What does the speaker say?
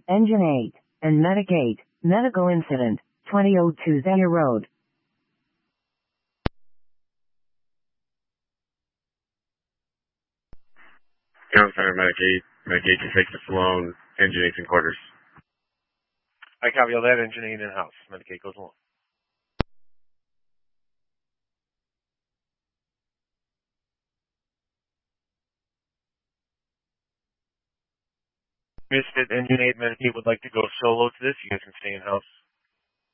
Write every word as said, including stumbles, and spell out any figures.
Engine eight, and Medic eight, medical incident, twenty oh two Zaire Road. Ground Center, Medic eight, Medic eight to six to Sloan, Engine eight's in quarters. I copy all that, Engine eight in-house. Medic eight goes along. Misfit, Engine eight, Medic eight would like to go solo to this. You guys can stay in-house.